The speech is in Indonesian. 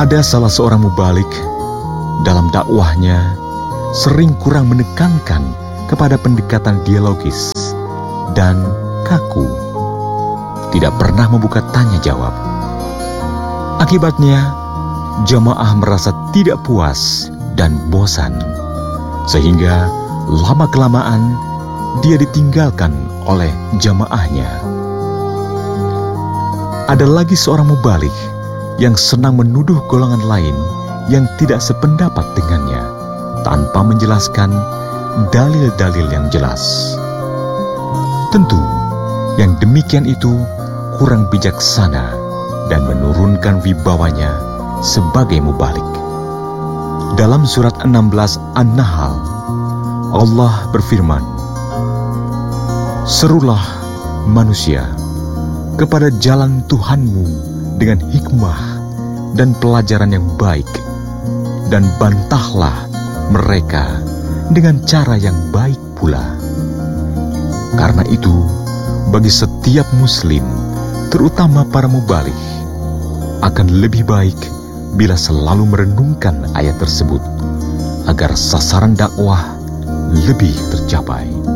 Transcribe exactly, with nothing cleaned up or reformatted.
Ada salah seorang mubalik dalam dakwahnya sering kurang menekankan kepada pendekatan dialogis dan kaku, tidak pernah membuka tanya jawab. Akibatnya, jamaah merasa tidak puas dan bosan, sehingga lama-kelamaan dia ditinggalkan oleh jamaahnya. Ada lagi seorang mubalik yang senang menuduh golongan lain yang tidak sependapat dengannya tanpa menjelaskan dalil-dalil yang jelas. Tentu, yang demikian itu kurang bijaksana dan menurunkan wibawanya sebagai mubalik. Dalam surat enam belas An-Nahl, Allah berfirman, "Serulah manusia kepada jalan Tuhanmu dengan hikmah dan pelajaran yang baik, dan bantahlah mereka dengan cara yang baik pula." Karena itu, bagi setiap muslim, terutama para mubalik, akan lebih baik bila selalu merenungkan ayat tersebut, agar sasaran dakwah lebih tercapai.